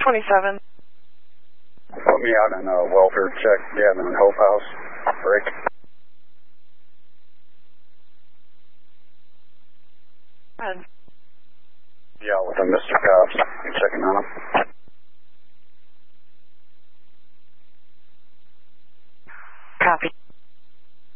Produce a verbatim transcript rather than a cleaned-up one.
twenty-seven. Put me out in a welfare check, Gavin and Hope House. Break. Good. Yeah, with a Mister Cops. I'm checking on him.